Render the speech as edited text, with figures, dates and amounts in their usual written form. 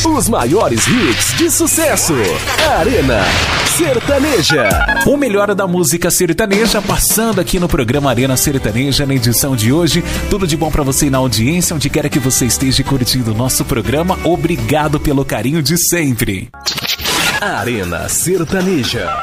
Os maiores hits de sucesso. Arena Sertaneja. O melhor da música sertaneja passando aqui no programa Arena Sertaneja na edição de hoje. Tudo de bom pra você na audiência, onde quer que você esteja curtindo o nosso programa. Obrigado pelo carinho de sempre. Arena Sertaneja.